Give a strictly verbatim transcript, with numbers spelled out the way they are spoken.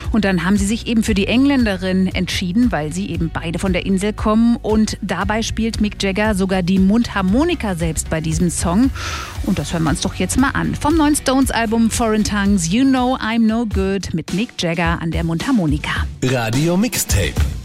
Und dann haben sie sich eben für die Engländerin entschieden, weil sie eben beide von der Insel kommen. Und dabei spielt Mick Jagger sogar die Mundharmonika selbst bei diesem Song. Und das hören wir uns doch jetzt mal an. Vom neuen Stones-Album Foreign Tongues, You Know I'm No Good mit Mick Jagger an der Mundharmonika. Radio Mixtape.